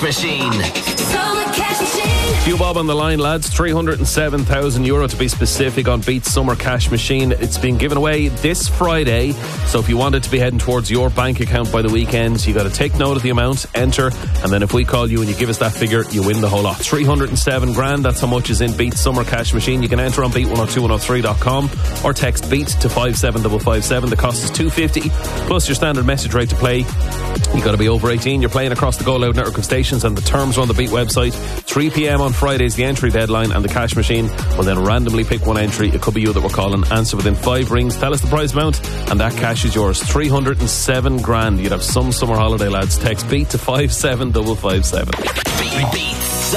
Machine. Summer Cash Machine. Few bob on the line, lads. €307,000 to be specific on Beat Summer Cash Machine. It's being given away this Friday. So if you want it to be heading towards your bank account by the weekend, you got to take note of the amount, enter, and then if we call you and you give us that figure, you win the whole lot. 307 grand, that's how much is in Beat Summer Cash Machine. You can enter on beat102103.com or text BEAT to 57557. The cost is $2.50 plus your standard message rate to play. You got to be over 18. You're playing across the Go Loud network of stations, and the terms are on the Beat website. 3 p.m. on Friday is the entry deadline, and the cash machine will then randomly pick one entry. It could be you that we're calling. Answer within 5 rings. Tell us the prize amount, and that cash is yours. 307 grand. You'd have some summer holiday, lads. Text BEAT to 57557. Beat